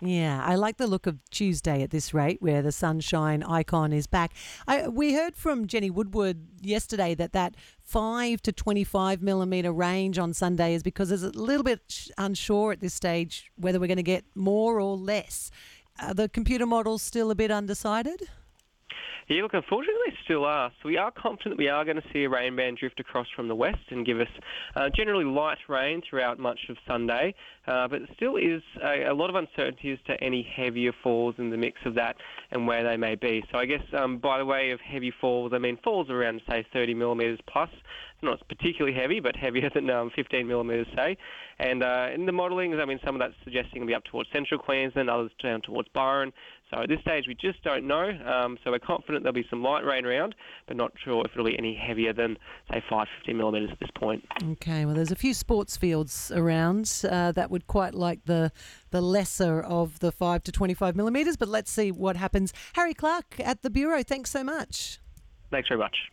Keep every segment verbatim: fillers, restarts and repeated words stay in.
Yeah, I like the look of Tuesday at this rate, where the sunshine icon is back. I, we heard from Jenny Woodward yesterday that that five to twenty-five millimetre range on Sunday is because it's a little bit sh- unsure at this stage whether we're going to get more or less. Are the computer models still a bit undecided? Yeah, look, unfortunately they still are. So we are confident we are going to see a rain band drift across from the west and give us uh, generally light rain throughout much of Sunday. Uh, but there still is a, a lot of uncertainty as to any heavier falls in the mix of that and where they may be. So I guess um, by the way of heavy falls, I mean falls around, say, thirty millimetres plus. It's not particularly heavy, but heavier than um, fifteen millimetres, say. And uh, in the modelling, I mean, some of that's suggesting it'll be up towards central Queensland, others down towards Byron. So at this stage, we just don't know. Um, so we're confident there'll be some light rain around, but not sure if it'll be any heavier than, say, five to fifteen millimetres at this point. Okay, well, there's a few sports fields around uh, that would quite like the the lesser of the five to twenty-five millimetres, but let's see what happens. Harry Clark at the Bureau, thanks so much. Thanks very much.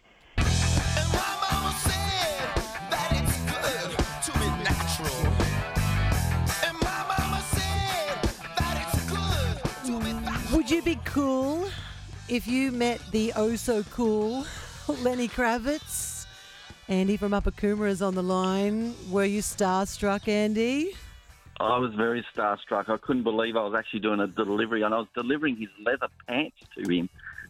Would you be cool if you met the oh-so-cool Lenny Kravitz? Andy from Upper Coomera is on the line. Were you starstruck, Andy? I was very starstruck. I couldn't believe I was actually doing a delivery, and I was delivering his leather pants to him.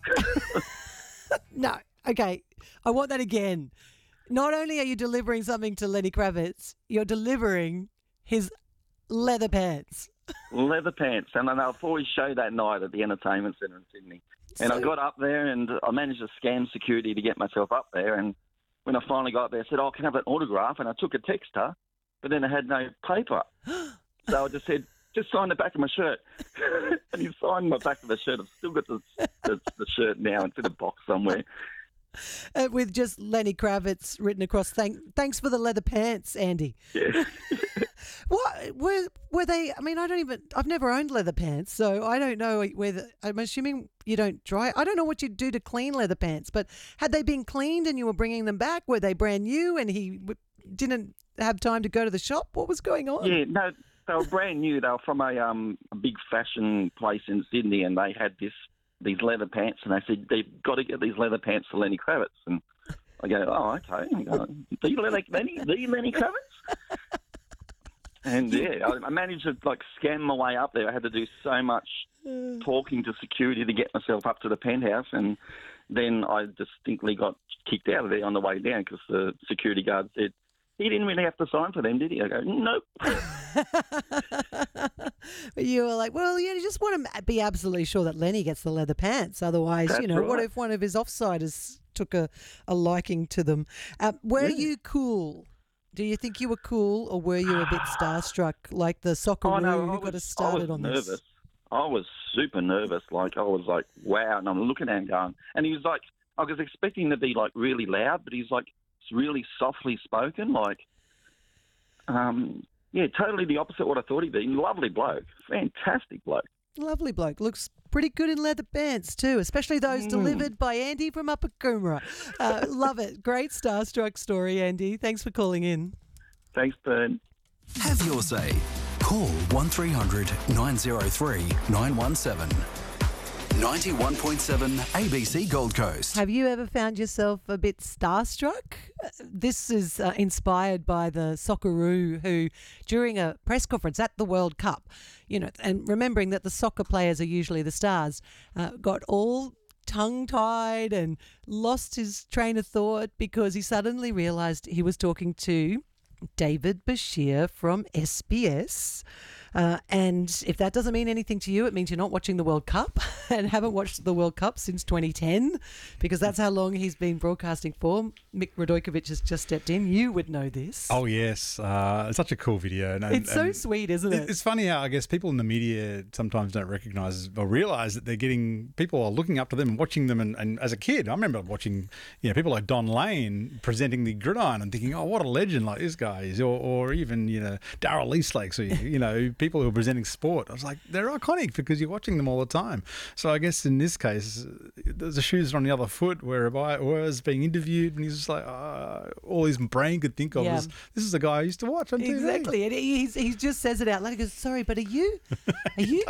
No. Okay. I want that again. Not only are you delivering something to Lenny Kravitz, you're delivering his leather pants. Leather pants. And I'll always show that night at the Entertainment Centre in Sydney. And So- I got up there and I managed to scam security to get myself up there. And when I finally got there, I said, oh, can I have an autograph? And I took a texter, but then I had no paper. So I just said, just sign the back of my shirt. And he signed my back of the shirt. I've still got the, the, the shirt now. It's in a box somewhere. Uh, with just Lenny Kravitz written across. Thank, thanks for the leather pants, Andy. Yeah. What were were they? I mean, I don't even. I've never owned leather pants, so I don't know whether. I'm assuming you don't dry. I don't know what you do to clean leather pants, but had they been cleaned and you were bringing them back? Were they brand new and he w- didn't have time to go to the shop? What was going on? Yeah, no, they were brand new. They were from a um a big fashion place in Sydney, and they had this these leather pants, and they said they've got to get these leather pants for Lenny Kravitz. And I go, oh, okay. I go, the Lenny, Lenny, the Lenny Kravitz. And yeah, I, I managed to like scam my way up there. I had to do so much talking to security to get myself up to the penthouse, and then I distinctly got kicked out of there on the way down because the security guard said, he didn't really have to sign for them, did he? I go, nope. You were like, well, you just want to be absolutely sure that Lenny gets the leather pants. Otherwise, That's you know, what right. if one of his offsiders took a, a liking to them? Uh, were Yeah. you cool? Do you think you were cool, or were you a bit starstruck like the Socceroo Oh, no, I who got was- us started I was on nervous. this? I was super nervous. Like, I was like, wow. And I'm looking at him going, and he was like, I was expecting to be like really loud, but he's like really softly spoken. Like, um, yeah, totally the opposite of what I thought he'd be. Lovely bloke. Fantastic bloke. Lovely bloke. Looks pretty good in leather pants too, especially those Mm. delivered by Andy from Upper Coomera. Uh, love it. Great starstruck story, Andy. Thanks for calling in. Thanks, Bern. Have your say. Call one three hundred nine oh three nine one seven. ninety-one point seven A B C Gold Coast. Have you ever found yourself a bit starstruck? Uh, This is uh, inspired by the Socceroo who, during a press conference at the World Cup, you know, and remembering that the soccer players are usually the stars, uh, got all tongue-tied and lost his train of thought because he suddenly realised he was talking to David Bashir from S B S. Uh, and if that doesn't mean anything to you, it means you're not watching the World Cup and haven't watched the World Cup since twenty ten, because that's how long he's been broadcasting for. Mick Radojkovic has just stepped in. You would know this. Oh, yes. Uh, it's such a cool video. And, it's so and sweet, isn't it? It's funny how I guess people in the media sometimes don't recognise or realise that they're getting, people are looking up to them and watching them. And, and as a kid, I remember watching, you know, people like Don Lane presenting the gridiron and thinking, oh, what a legend like this guy is. Or, or even, you know, Darryl Eastlake, so, you know, people who are presenting sport. I was like, they're iconic because you're watching them all the time. So I guess in this case, the shoes are on the other foot, whereby I was being interviewed and he's just like, uh, all his brain could think of Yeah. was, this is the guy I used to watch on T V. Exactly. And he, he's, he just says it out loud. He goes, sorry, but are you, are you